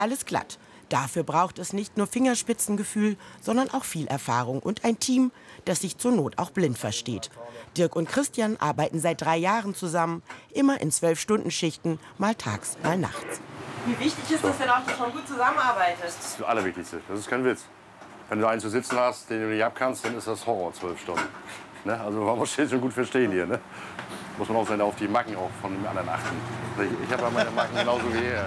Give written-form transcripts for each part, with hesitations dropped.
alles glatt. Dafür braucht es nicht nur Fingerspitzengefühl, sondern auch viel Erfahrung und ein Team, das sich zur Not auch blind versteht. Dirk und Christian arbeiten seit 3 Jahren zusammen, immer in 12-Stunden-Schichten, mal tags, mal nachts. Wie wichtig ist es denn auch, dass man gut zusammenarbeitet? Das ist das Allerwichtigste. Das ist kein Witz. Wenn du einen zu sitzen hast, den du nicht abkannst, dann ist das Horror 12 Stunden. Ne? Also man muss den schon gut verstehen hier. Ne? Muss man auch auf die Macken auch von den anderen achten. Ich habe ja meine Macken genauso wie er.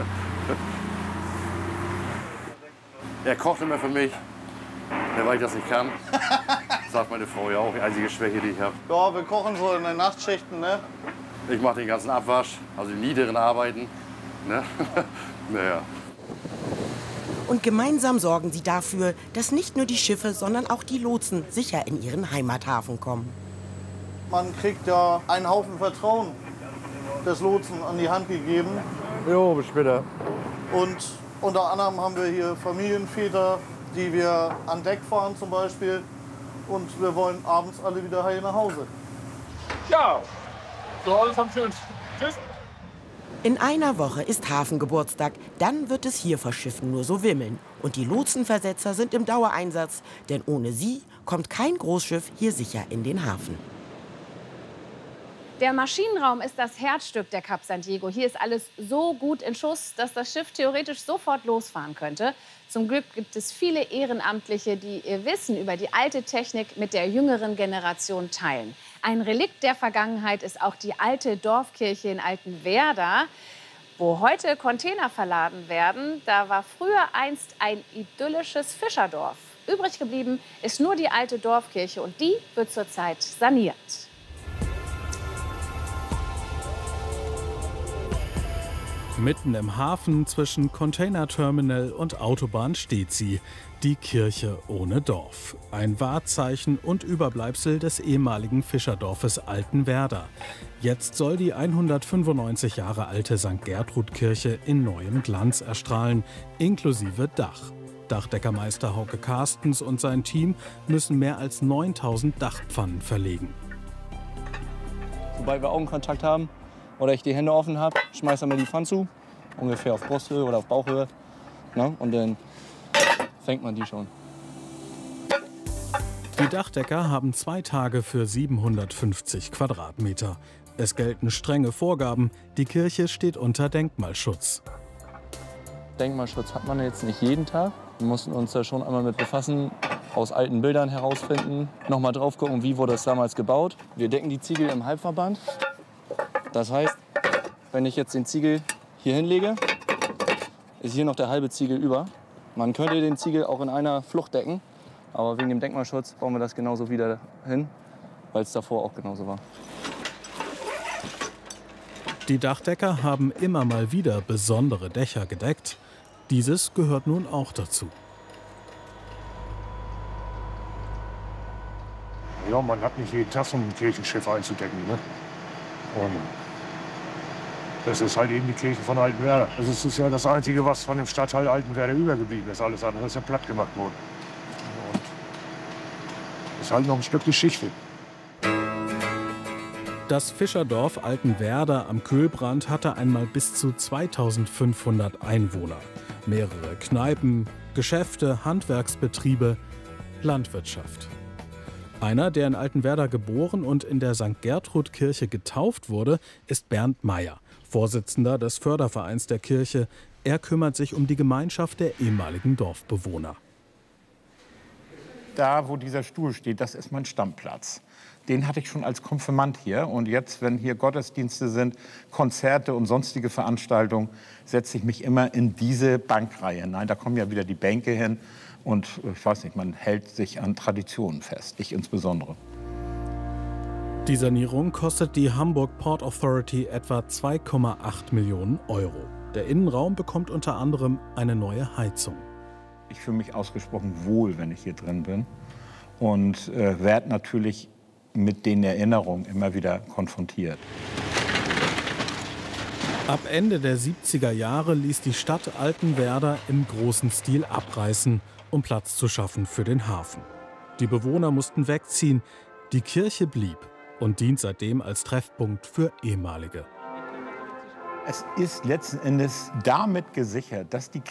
Er kocht immer für mich, weil ich das nicht kann. Sagt meine Frau ja auch, die einzige Schwäche, die ich habe. Ja, wir kochen so in den Nachtschichten, ne? Ich mache den ganzen Abwasch, also die niederen Arbeiten. Ne? Naja. Und gemeinsam sorgen sie dafür, dass nicht nur die Schiffe, sondern auch die Lotsen sicher in ihren Heimathafen kommen. Man kriegt ja einen Haufen Vertrauen des Lotsen an die Hand gegeben. Jo, bis später. Und unter anderem haben wir hier Familienväter, die wir an Deck fahren zum Beispiel. Und wir wollen abends alle wieder heil nach Hause. Ja, so alles am schönsten. Tschüss. In einer Woche ist Hafengeburtstag, dann wird es hier vor Schiffen nur so wimmeln. Und die Lotsenversetzer sind im Dauereinsatz, denn ohne sie kommt kein Großschiff hier sicher in den Hafen. Der Maschinenraum ist das Herzstück der Cap San Diego. Hier ist alles so gut in Schuss, dass das Schiff theoretisch sofort losfahren könnte. Zum Glück gibt es viele Ehrenamtliche, die ihr Wissen über die alte Technik mit der jüngeren Generation teilen. Ein Relikt der Vergangenheit ist auch die alte Dorfkirche in Altenwerder, wo heute Container verladen werden. Da war früher einst ein idyllisches Fischerdorf. Übrig geblieben ist nur die alte Dorfkirche und die wird zurzeit saniert. Mitten im Hafen zwischen Containerterminal und Autobahn steht sie, die Kirche ohne Dorf. Ein Wahrzeichen und Überbleibsel des ehemaligen Fischerdorfes Altenwerder. Jetzt soll die 195 Jahre alte St. Gertrud-Kirche in neuem Glanz erstrahlen, inklusive Dach. Dachdeckermeister Hauke Carstens und sein Team müssen mehr als 9000 Dachpfannen verlegen. Sobald wir Augenkontakt haben oder ich die Hände offen habe, schmeißt er mir die Pfanne zu, ungefähr auf Brusthöhe oder auf Bauchhöhe. Ne? Und dann fängt man die schon. Die Dachdecker haben 2 Tage für 750 Quadratmeter. Es gelten strenge Vorgaben. Die Kirche steht unter Denkmalschutz. Denkmalschutz hat man jetzt nicht jeden Tag. Wir mussten uns da schon einmal mit befassen, aus alten Bildern herausfinden, nochmal drauf gucken, wie wurde das damals gebaut. Wir decken die Ziegel im Halbverband. Das heißt, wenn ich jetzt den Ziegel hier hinlege, ist hier noch der halbe Ziegel über. Man könnte den Ziegel auch in einer Flucht decken, aber wegen dem Denkmalschutz bauen wir das genauso wieder hin, weil es davor auch genauso war. Die Dachdecker haben immer mal wieder besondere Dächer gedeckt. Dieses gehört nun auch dazu. Ja, man hat nicht jeden Tag so ein Kirchenschiff einzudecken. Ne? Und das ist halt eben die Kirche von Altenwerder. Das ist ja das Einzige, was von dem Stadtteil Altenwerder übergeblieben ist. Alles andere ist ja platt gemacht worden. Und das ist halt noch ein Stück Geschichte. Das Fischerdorf Altenwerder am Kühlbrand hatte einmal bis zu 2500 Einwohner. Mehrere Kneipen, Geschäfte, Handwerksbetriebe, Landwirtschaft. Einer, der in Altenwerder geboren und in der St. Gertrud-Kirche getauft wurde, ist Bernd Meyer, Vorsitzender des Fördervereins der Kirche. Er kümmert sich um die Gemeinschaft der ehemaligen Dorfbewohner. Da, wo dieser Stuhl steht, das ist mein Stammplatz. Den hatte ich schon als Konfirmand hier. Und jetzt, wenn hier Gottesdienste sind, Konzerte und sonstige Veranstaltungen, setze ich mich immer in diese Bankreihe hinein. Da kommen ja wieder die Bänke hin. Und ich weiß nicht, man hält sich an Traditionen fest, ich insbesondere. Die Sanierung kostet die Hamburg Port Authority etwa 2,8 Millionen Euro. Der Innenraum bekommt unter anderem eine neue Heizung. Ich fühle mich ausgesprochen wohl, wenn ich hier drin bin. Und werde natürlich mit den Erinnerungen immer wieder konfrontiert. Ab Ende der 70er Jahre ließ die Stadt Altenwerder im großen Stil abreißen, um Platz zu schaffen für den Hafen. Die Bewohner mussten wegziehen, die Kirche blieb und dient seitdem als Treffpunkt für Ehemalige. Es ist letzten Endes damit gesichert, dass die